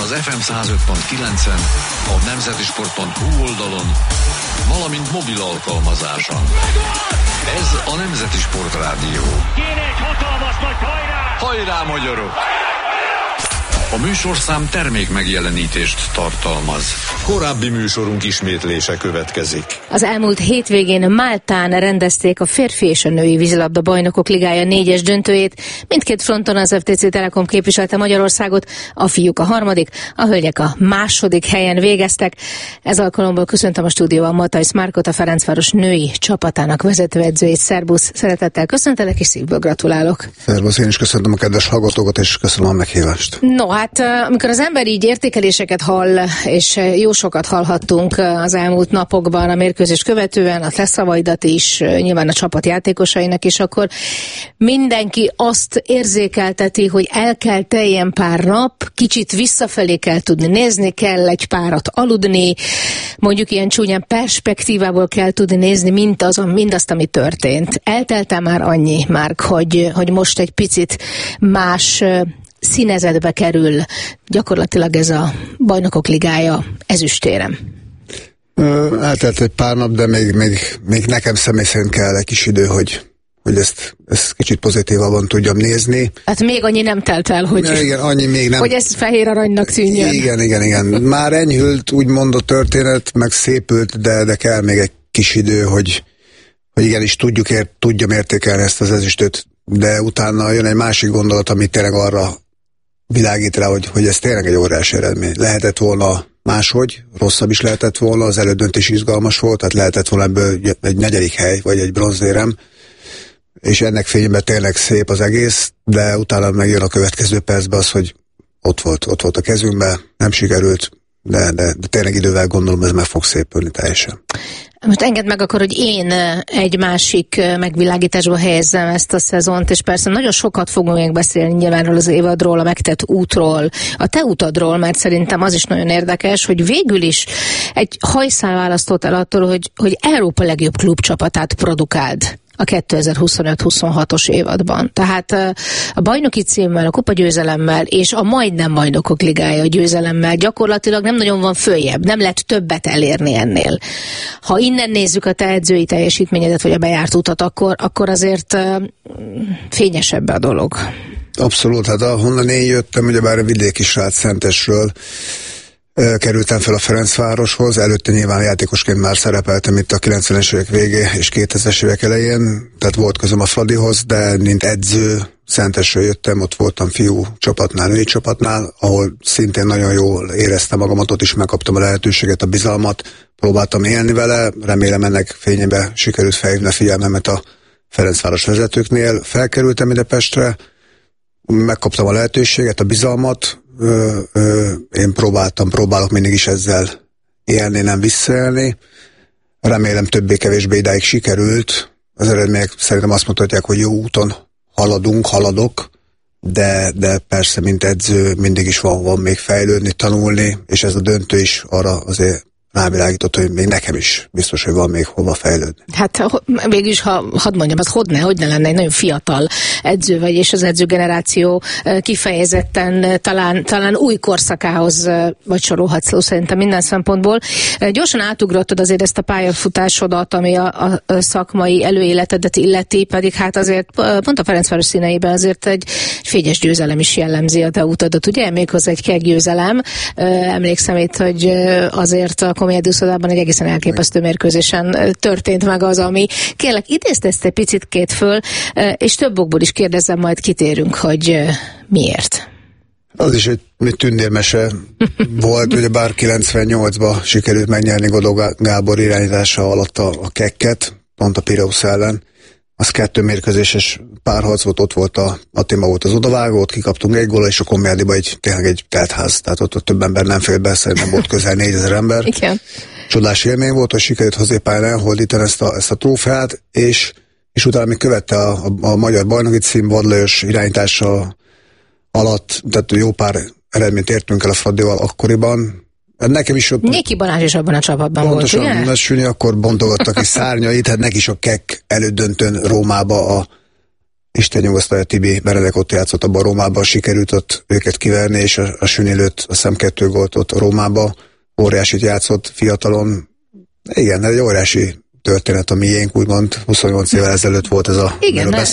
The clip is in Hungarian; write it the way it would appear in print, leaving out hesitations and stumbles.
az FM 105.9-en, a nemzetisport.hu oldalon, valamint mobil alkalmazáson. Ez a Nemzeti Sport Rádió. Kéne egy hatalmas nagy hajrá! Hajrá, magyarok! A műsorszám termék megjelenítést tartalmaz. Korábbi műsorunk ismétlése következik. Az elmúlt hétvégén Máltán rendezték a férfi és a női vízilabda bajnokok ligája 4-es döntőjét. Mindkét fronton az FTC Telekom képviselte Magyarországot, a fiúk a harmadik, a hölgyek a második helyen végeztek. Ez alkalomból köszöntöm a stúdióban Matajsz Márkot, a Ferencváros női csapatának vezetőedzőjét. Szerbusz, szeretettel köszöntelek és szívből gratulálok. Szerbusz, én is köszöntöm a kedves hallgatókat és köszönöm a meghívást. No, hát amikor az ember így értékeléseket hall, és jó sokat hallhattunk az elmúlt napokban a mérkőzést követően, a te szavaidat is, nyilván a csapat játékosainak is, akkor mindenki azt érzékelteti, hogy el kell teljen pár nap, kicsit visszafelé kell tudni nézni, kell egy párat aludni, mondjuk ilyen csúnyán perspektívából kell tudni nézni mindazt, ami történt. Eltelt-e már annyi, Márk, hogy most egy picit más színezetbe kerül gyakorlatilag ez a bajnokok ligája ezüstérem? Eltelt egy pár nap, de még nekem személy szerint kell egy kis idő, hogy ezt kicsit pozitívabban tudjam nézni. Hát még annyi nem telt el, hogy, igen, annyi még nem. Hogy ez fehér aranynak tűnjön. Igen. Már enyhült, úgymond a történet, meg szépült, de kell még egy kis idő, hogy igenis tudjam értékelni ezt az ezüstöt, de utána jön egy másik gondolat, ami tényleg arra világít rá, hogy ez tényleg egy óriási eredmény. Lehetett volna máshogy, rosszabb is lehetett volna, az elődöntés izgalmas volt, tehát lehetett volna ebből egy negyedik hely, vagy egy bronzérem, és ennek fényében tényleg szép az egész, de utána megjön a következő percben az, hogy ott volt a kezünkben, nem sikerült, de tényleg idővel gondolom, ez meg fog szépülni teljesen. Most engedd meg akkor, hogy én egy másik megvilágításba helyezzem ezt a szezont, és persze nagyon sokat fogunk még beszélni nyilvánról az évadról, a megtett útról, a te utadról, mert szerintem az is nagyon érdekes, hogy végül is egy hajszál választott el attól, hogy Európa legjobb klubcsapatát produkáld a 2025-26-os évadban. Tehát a bajnoki címmel, a kupagyőzelemmel és a majdnem bajnokok ligája győzelemmel gyakorlatilag nem nagyon van följebb, nem lehet többet elérni ennél. Ha innen nézzük a te edzői teljesítményedet, vagy a bejárt utat, akkor azért fényesebb a dolog. Abszolút, hát ahonnan én jöttem, ugyebár a vidéki srác Szentesről, kerültem fel a Ferencvároshoz, előtte nyilván játékosként már szerepeltem itt a 90-es évek végé és 2000-es évek elején, tehát volt közöm a Fradihoz, de mint edző Szentesről jöttem, ott voltam fiú csapatnál, női csapatnál, ahol szintén nagyon jól éreztem magamat, ott is megkaptam a lehetőséget, a bizalmat, próbáltam élni vele, remélem ennek fényében sikerült felhívni a figyelmemet a Ferencváros vezetőknél, felkerültem ide Pestre, megkaptam a lehetőséget, a bizalmat, én próbálok mindig is ezzel élni, nem visszaélni. Remélem többé-kevésbé idáig sikerült. Az eredmények szerintem azt mutatják, hogy jó úton haladok, de persze, mint edző mindig is van még fejlődni, tanulni, és ez a döntő is arra azért rávilágított, hogy még nekem is biztos, hogy van még hova fejlődni. Hát végülis, hadd mondjam, az hogy ne lenne egy nagyon fiatal edző vagy, és az edzőgeneráció kifejezetten talán új korszakához vagy sorolhatsz szó szerintem minden szempontból. Gyorsan átugrottad azért ezt a pályafutásodat, ami a szakmai előéletedet illeti, pedig hát azért pont a Ferencváros színeiben azért egy fényes győzelem is jellemzi a te utadat, ugye? Méghozzá egy keggyőzelem. Emlékszem itt, hogy azért a Komédia Úszodában egy egészen elképesztő mérkőzésen történt meg az, ami kérlek, idézd ezt egy picit föl, és több okból is kérdezzem, majd kitérünk, hogy miért. Az is egy tündérmese volt, ugye bár 98-ban sikerült megnyerni Godó Gábor irányítása alatt a Kekket, pont a Pireusz ellen. Az 2 mérkőzéses párharc volt, ott volt a téma volt az odavágó, ott kikaptunk egy góllal, és a Komjádiba tényleg egy teltház, tehát ott több ember nem félt be, szerintem volt közel 4000 ember. Igen. Csodás élmény volt, hogy sikerült hozzápályán elholdítani ezt a trófeát, és utána még követte a magyar bajnoki cím Vad Lajos irányítása alatt, tehát jó pár eredményt értünk el a Fradival akkoriban. Nekem is ott... Néki Balázs is abban a csapatban pontosan, volt, ugye? Pontosan, akkor bontogattak ki szárnyait, hát neki is a Kek elődöntőn Rómába Isten nyugosztalja, Tibi Benedek ott játszott a Rómában, sikerült ott őket kiverni, és a Süni lőtt azt hiszem 2 gólt ott a Rómába, óriásit játszott fiatalon. Igen, egy óriási történet a miénk, úgymond 28 évvel ezelőtt volt ez a... Igen,